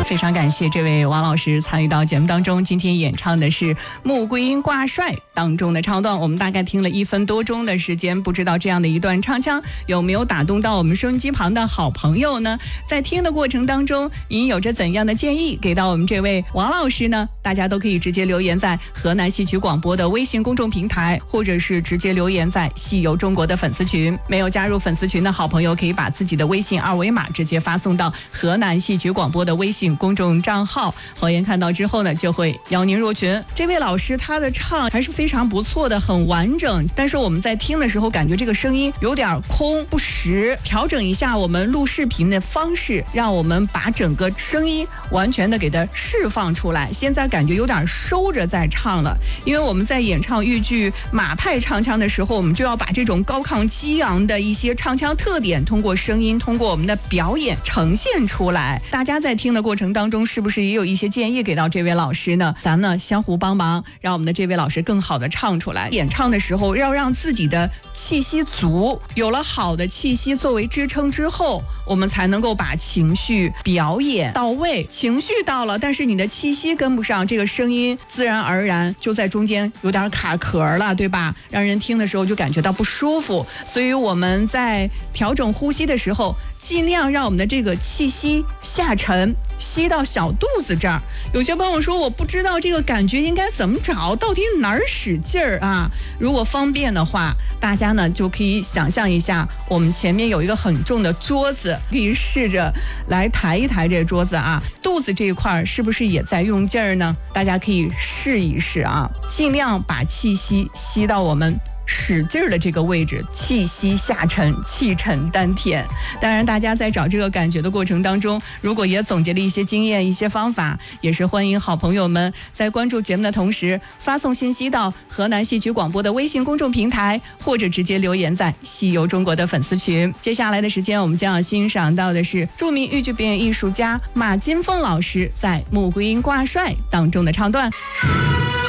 非常感谢这位王老师参与到节目当中，今天演唱的是《穆桂英挂帅》当中的唱段，我们大概听了1分多钟的时间，不知道这样的一段唱腔有没有打动到我们收音机旁的好朋友呢？在听的过程当中，您有着怎样的建议给到我们这位王老师呢？大家都可以直接留言在河南戏曲广播的微信公众平台，或者是直接留言在戏游中国的粉丝群。没有加入粉丝群的好朋友，可以把自己的微信2维码直接发送到河南戏曲广播的微信公众账号，侯岩看到之后呢，就会邀您入群。这位老师他的唱还是非常不错的，很完整，但是我们在听的时候感觉这个声音有点空不实，调整一下我们录视频的方式，让我们把整个声音完全的给它释放出来。现在感觉有点收着在唱了，因为我们在演唱豫剧马派唱腔的时候，我们就要把这种高亢激昂的一些唱腔特点通过声音，通过我们的表演呈现出来。大家在听的过程当中是不是也有一些建议给到这位老师呢？咱呢相互帮忙，让我们的这位老师更好的唱出来。演唱的时候要让自己的气息足，有了好的气息作为支撑之后，我们才能够把情绪表演到位。情绪到了，但是你的气息跟不上，这个声音自然而然就在中间有点卡壳了，对吧？让人听的时候就感觉到不舒服。所以我们在调整呼吸的时候，尽量让我们的这个气息下沉，吸到小肚子这儿。有些朋友说我不知道这个感觉应该怎么找，到底哪儿使劲儿啊？如果方便的话，大家呢就可以想象一下，我们前面有一个很重的桌子，可以试着来抬一抬这个桌子啊，肚子这一块是不是也在用劲儿呢？大家可以试一试啊，尽量把气息吸到我们使劲儿的这个位置，气息下沉，气沉丹田。当然大家在找这个感觉的过程当中，如果也总结了一些经验一些方法，也是欢迎好朋友们在关注节目的同时发送信息到河南戏曲广播的微信公众平台，或者直接留言在戏游中国的粉丝群。接下来的时间我们将要欣赏到的是著名豫剧表演艺术家马金凤老师在《穆桂英挂帅》当中的唱段。